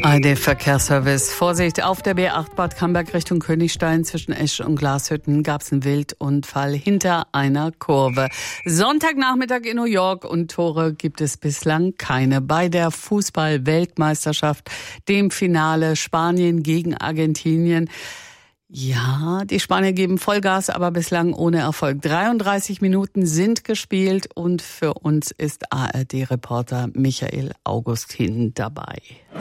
ARD-Verkehrsservice. Vorsicht, auf der B8 Bad Camberg Richtung Königstein zwischen Esch und Glashütten gab es einen Wildunfall hinter einer Kurve. Sonntagnachmittag in New York und Tore gibt es bislang keine. Bei der Fußball-Weltmeisterschaft, dem Finale Spanien gegen Argentinien. Ja, die Spanier geben Vollgas, aber bislang ohne Erfolg. 33 Minuten sind gespielt und für uns ist ARD-Reporter Michael Augustin dabei.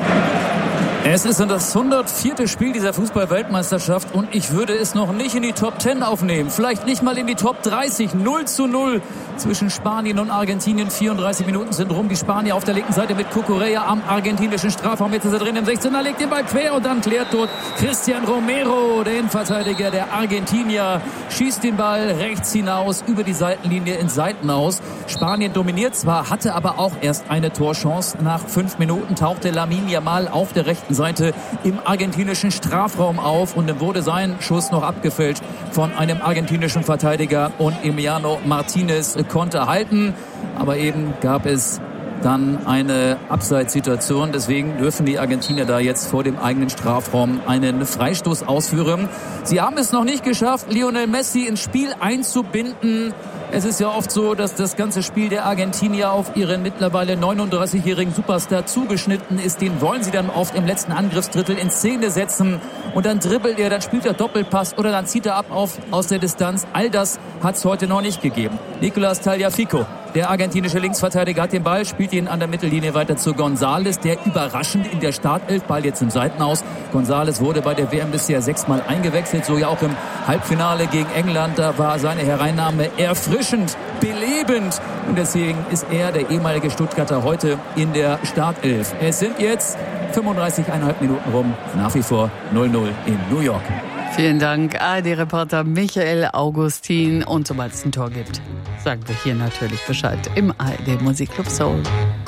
Es ist das 104. Spiel dieser Fußball-Weltmeisterschaft und ich würde es noch nicht in die Top 10 aufnehmen. Vielleicht nicht mal in die Top 30. 0:0 zwischen Spanien und Argentinien. 34 Minuten sind rum. Die Spanier auf der linken Seite mit Cucurella am argentinischen Strafraum. Jetzt ist er drin im 16er, legt den Ball quer und dann klärt dort Christian Romero, der Innenverteidiger der Argentinier, schießt den Ball rechts hinaus über die Seitenlinie ins Seitenaus. Spanien dominiert zwar, hatte aber auch erst eine Torchance. Nach 5 Minuten tauchte Lamine Yamal auf der rechten Seite im argentinischen Strafraum auf und dann wurde sein Schuss noch abgefälscht von einem argentinischen Verteidiger und Emiliano Martinez konnte halten, aber eben gab es dann eine Abseitssituation. Deswegen dürfen die Argentinier da jetzt vor dem eigenen Strafraum einen Freistoß ausführen. Sie haben es noch nicht geschafft, Lionel Messi ins Spiel einzubinden. Es ist ja oft so, dass das ganze Spiel der Argentinier auf ihren mittlerweile 39-jährigen Superstar zugeschnitten ist. Den wollen sie dann oft im letzten Angriffsdrittel in Szene setzen. Und dann dribbelt er, dann spielt er Doppelpass oder dann zieht er ab aus der Distanz. All das hat es heute noch nicht gegeben. Nicolás Tagliafico, der argentinische Linksverteidiger, hat den Ball, spielt ihn an der Mittellinie weiter zu González, der überraschend in der Startelf, Ball jetzt im Seitenaus. González wurde bei der WM bisher 6-mal eingewechselt, so ja auch im Halbfinale gegen England. Da war seine Hereinnahme erfrischend, belebend. Und deswegen ist er, der ehemalige Stuttgarter, heute in der Startelf. Es sind jetzt 35,5 Minuten rum, nach wie vor 0:0 in New York. Vielen Dank, ARD-Reporter Michael Augustin. Und sobald es ein Tor gibt, sagen wir hier natürlich Bescheid im ARD Musikclub Soul.